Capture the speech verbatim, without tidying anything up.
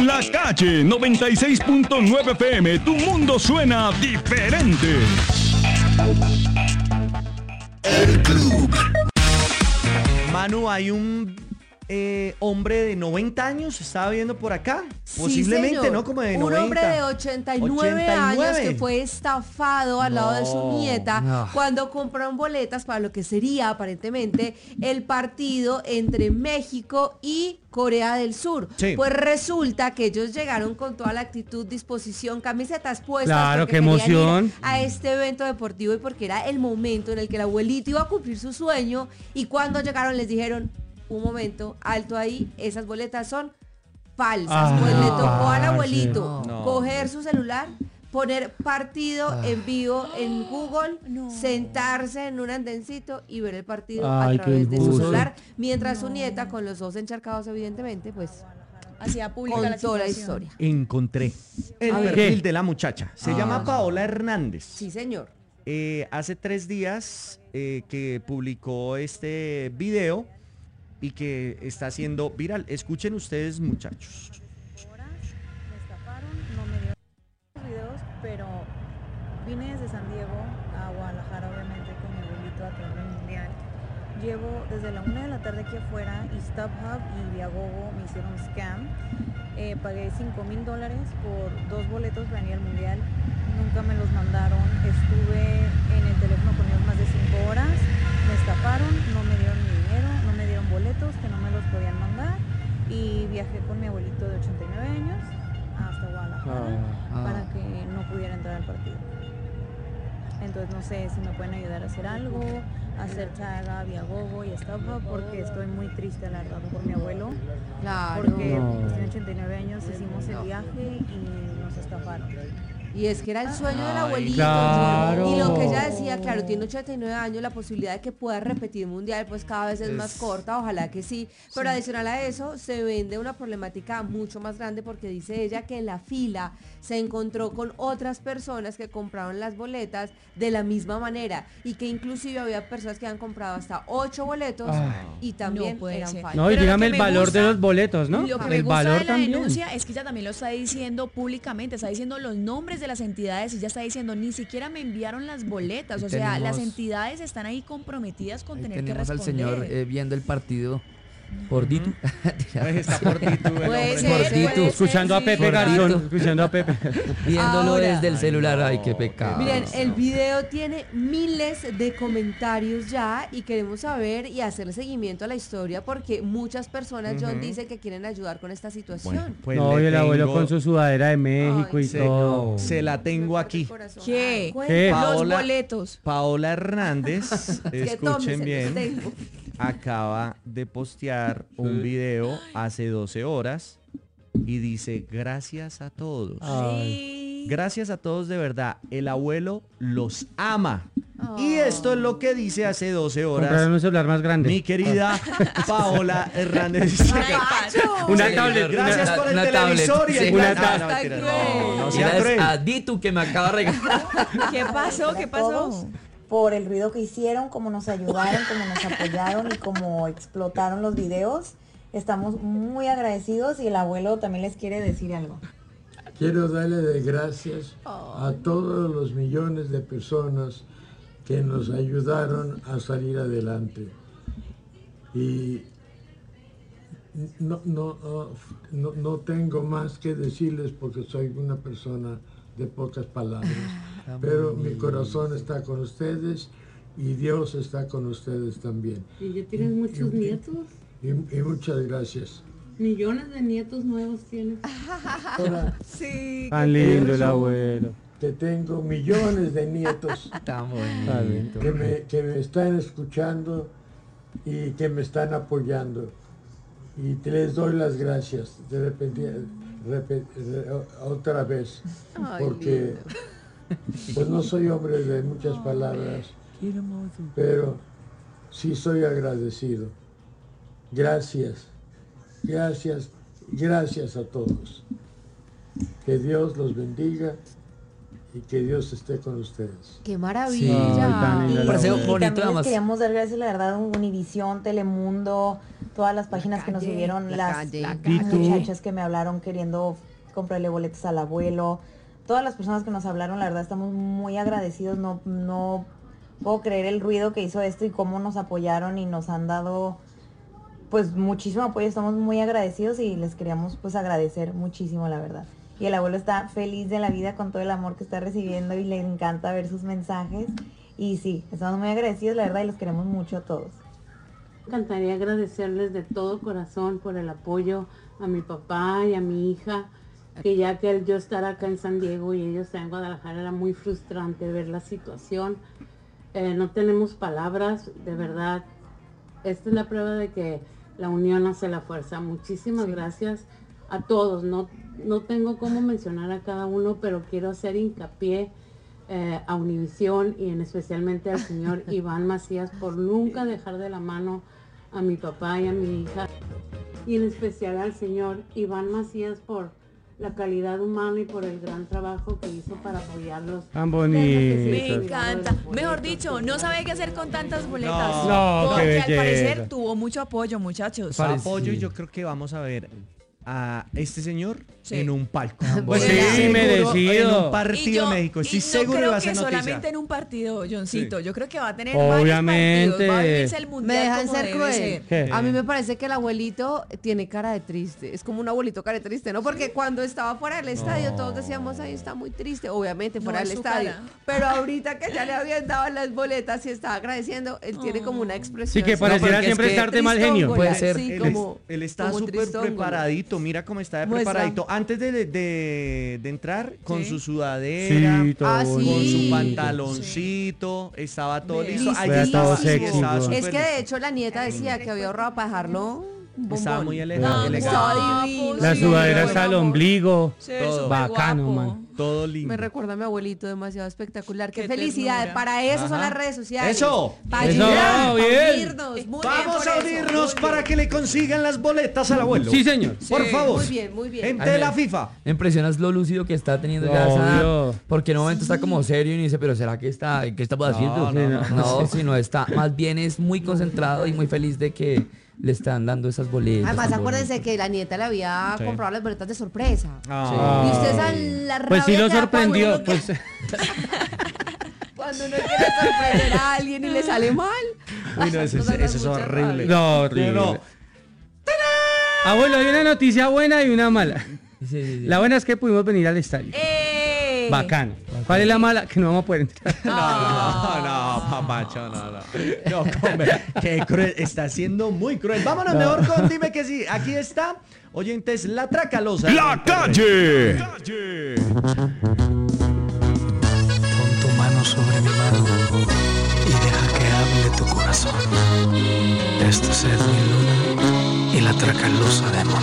La Calle noventa y seis punto nueve F M, tu mundo suena diferente. El Club. Manu, hay un eh, hombre de noventa años, estaba viendo por acá. Sí, Posiblemente, señor. ¿no? Como de un noventa. Un hombre de ochenta y nueve años que fue estafado al no, lado de su nieta no. cuando compraron boletas para lo que sería aparentemente el partido entre México y Corea del Sur. Sí. Pues resulta que ellos llegaron con toda la actitud, disposición, camisetas puestas. Claro, porque qué querían emoción. ir a este evento deportivo y porque era el momento en el que el abuelito iba a cumplir su sueño, y cuando llegaron les dijeron: un momento, alto ahí, esas boletas son falsas. Ah, pues le tocó al parce. abuelito No. coger su celular, poner partido en vivo en Google, No. sentarse en un andencito y ver el partido Ay, a través qué de su injusto. celular, mientras su nieta, con los ojos encharcados evidentemente, pues Hacía pública la contó la situación. historia. Encontré el A ver. perfil ¿Qué? de la muchacha. Se Ah. llama Paola Hernández. Sí, señor. Eh, hace tres días eh, que publicó este video y que está siendo viral. Escuchen ustedes, muchachos. Horas, me estafaron, no me dieron los videos, pero vine desde San Diego a Guadalajara, obviamente, con mi abuelito a través del mundial. Llevo desde la una de la tarde aquí afuera y StubHub y Viagogo me hicieron scam. Eh, pagué cinco mil dólares por dos boletos para ir al mundial. Nunca me los mandaron. Estuve en el teléfono con ellos más de cinco horas. Me estafaron, no me dieron mi dinero, no me dieron boletos que no me los podían mandar. Y viajé con mi abuelito de ochenta y nueve años hasta Guadalajara Ah. para que no pudiera entrar al partido. Entonces no sé si me pueden ayudar a hacer algo, a hacer tag a Viagogo y StubHub, porque estoy muy triste, la verdad, por mi abuelo. Claro. Porque No. pues, tiene ochenta y nueve años, hicimos el viaje y nos estafaron. Y es que era el sueño del Ay, abuelito. claro. Y lo que ella decía, claro, tiene ochenta y nueve años, la posibilidad de que pueda repetir mundial pues cada vez es, Es- más corta, ojalá que sí. Pero adicional a eso, se vende una problemática mucho más grande, porque dice ella que en la fila se encontró con otras personas que compraron las boletas de la misma manera, y que inclusive había personas que han comprado hasta ocho boletos Ay. y también No puede eran ser. falsos. No, y Pero lo dígame que el me valor gusta- de los boletos, ¿no? Lo que me el gusta valor de la también. denuncia es que ella también lo está diciendo públicamente, está diciendo los nombres de las entidades y ya está diciendo, ni siquiera me enviaron las boletas, o Ahí sea, tenemos- las entidades están ahí comprometidas con Ahí tener que tenemos al responder. señor eh, viendo el partido por Ditu. Está por ti, tú, el Puede hombre. ser, Gordito. puede ser, Escuchando a sí. Pepe Gordito. Garzón, escuchando a Pepe. Viéndolo Ahora. desde el celular. Ay, qué No, pecado. Miren, el video tiene miles de comentarios ya, y queremos saber y hacerle seguimiento a la historia, porque muchas personas, John, Ujú. dicen que quieren ayudar con esta situación. Bueno, pues No, y le el abuelo tengo- con su sudadera de México Ay, y se, todo. se la tengo aquí. Corazón. ¿Qué? Ay, ¿Qué? Los Paola- boletos. Paola Hernández, que escuchen tómese, bien, tengo. acaba de postear un video hace doce horas y dice: gracias a todos. Ay. Gracias a todos de verdad. El abuelo los ama. Oh. Y esto es lo que dice hace doce Compraron horas un celular más grande. mi querida Paola Hernández. ¿Qué pasó? Una Sí, tablet. Gracias Una- por el una televisor tablet. y el Sí. Una no, tablet. no, mentira, Está no, no cruel. sea Gracias cruel. a Ditu que me acaba de regalar. ¿Qué pasó? ¿Qué todos pasó? por el ruido que hicieron, como nos ayudaron, como nos apoyaron y como explotaron los videos. Estamos muy agradecidos y el abuelo también les quiere decir algo. Quiero darle de gracias a todos los millones de personas que nos ayudaron a salir adelante. Y no, no, no, no tengo más que decirles porque soy una persona de pocas palabras. Pero mi corazón está con ustedes y Dios está con ustedes también. Y ya tienes muchos nietos, Y, y muchas gracias. millones de nietos nuevos tienes. Ahora, Sí. Tan lindo el abuelo. que tengo millones de nietos Tan Está bien. bonito. que me, que me están escuchando y que me están apoyando. Y te les doy las gracias de repente, repe- re- otra vez, Ay, porque pues no soy hombre de muchas palabras, Qué hermoso. pero sí soy agradecido. Gracias, gracias, gracias a todos. Que Dios los bendiga y que Dios esté con ustedes. ¡Qué Ay, maravilla! tan lindo Y, el Parece y abuelo. bonito, también además. les queríamos dar gracias, la verdad, a Univisión, Telemundo, todas las páginas que nos calle, subieron, la las, calle. las ¿Y tú? muchachas que me hablaron queriendo comprarle boletos al abuelo, todas las personas que nos hablaron, la verdad estamos muy agradecidos, no, no puedo creer el ruido que hizo esto y cómo nos apoyaron y nos han dado pues muchísimo apoyo, estamos muy agradecidos y les queríamos pues agradecer muchísimo, la verdad. Y el abuelo está feliz de la vida con todo el amor que está recibiendo y le encanta ver sus mensajes. Y sí, estamos muy agradecidos, la verdad, y los queremos mucho a todos. Me encantaría agradecerles de todo corazón por el apoyo a mi papá y a mi hija, que ya que el yo estar acá en San Diego y ellos en Guadalajara era muy frustrante ver la situación. Eh, no tenemos palabras, de verdad. Esta es la prueba de que la unión hace la fuerza. Muchísimas sí. gracias a todos. No, no tengo cómo mencionar a cada uno, pero quiero hacer hincapié eh, a Univisión y en especialmente al señor Iván Macías por nunca dejar de la mano a mi papá y a mi hija. Y en especial al señor Iván Macías por la calidad humana y por el gran trabajo que hizo para apoyarlos. Tan bonito. Me encanta. Mejor dicho, no sabe qué hacer con tantas boletas. No, no, porque qué al belleza. parecer tuvo mucho apoyo, muchachos. Apoyo, y yo creo que vamos a ver a este señor Sí. en un palco. Pues Estoy sí, seguro, merecido. En un partido de México. Estoy y seguro no que va a creo ser que noticia. solamente en un partido, Johncito. Sí. Yo creo que va a tener Obviamente. varios partidos. Va a vivirse el Me mundial dejan como ser debe cruel. ser. ¿Qué? A mí me parece que el abuelito tiene cara de triste. Es como un abuelito cara de triste, ¿no? Porque cuando estaba fuera del estadio todos decíamos, ahí está muy triste. Obviamente fuera No, del es su estadio. cara. Pero ahorita que ya le habían dado las boletas y estaba agradeciendo, él tiene como una expresión. Sí, que así. pareciera porque es siempre que estar de mal genio. Tristongo, Puede la- ser. Sí, Él, como, es- él está como súper tristongo, preparadito, mira cómo está de Muestra. preparadito. Antes de, de, de entrar, con Sí. su sudadera, Sí, todo Ah, sí. con bonito. su pantaloncito, estaba todo Vea. listo. Vea, Ayer todo estaba, sí, sexy, estaba güey. súper Es que de listo. hecho la nieta decía que había ahorrado para dejarlo bombón. Estaba muy ele- Tan elegante. Estaba divino. La Sí, sudadera muy hasta el guapo. ombligo. Sí, Todo. súper Bacano, guapo. man. Todo lindo. Me recuerda a mi abuelito, demasiado espectacular. Qué, Qué felicidad. ternura. Para eso son Ajá. las redes sociales. Eso. Para Eso, ayudar, bien. para unirnos. Muy bien Vamos por a eso. unirnos Muy para bien. que le consigan las boletas al abuelo. Sí, señor. Por Sí, favor. Muy bien, muy bien. Entre Ay, la me- FIFA. Me impresionas lo lúcido que está teniendo ya Obvio. esa, porque en un momento está como serio y uno dice, pero ¿será que está, qué estamos haciendo? no, no, no, sino está, más bien es muy concentrado y muy feliz de que le están dando esas boletas. Además, tan acuérdense bonitas. que la nieta le había Sí. comprado las boletas de sorpresa. Ah. Y usted sabe la Pues sí rabia lo que da sorprendió. cuando uno Pues, quiere- Cuando uno quiere sorprender a alguien y le sale mal. Uy, no, eso, es- Nos da eso es mucha horrible. rabia. no, horrible. No. Abuelo, hay una noticia buena y una mala. Sí, sí, sí. La buena es que pudimos venir al estadio. ¡Eh! Bacano. ¿Cuál es la mala? Que no vamos a poder entrar. No, no, papacho, no, no. No, come, qué cruel. Está siendo muy cruel. Vámonos No. mejor con Dime que sí. Aquí está. Oyentes, la Tracalosa. La calle. Pon tu mano sobre mi mano y deja que hable tu corazón. Esto es Edwin Luna y la Tracalosa de Monterrey.